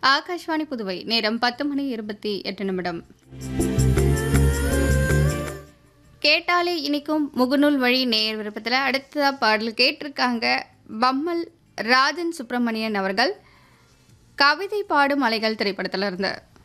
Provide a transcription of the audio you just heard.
ஆகாஷ்வாணி புதுவை நேரம் 10:28 கேட்டாலே இனிக்கும் முகநூல் வழி நேயர் விருப்பத்தில் அடுத்த பாடல் கேட்டிருக்காங்க. பம்மல் ராஜன் சுப்பிரமணியன் அவர்கள் கவிதை பாடும் அலைகள் திரைப்படத்தில் இருந்து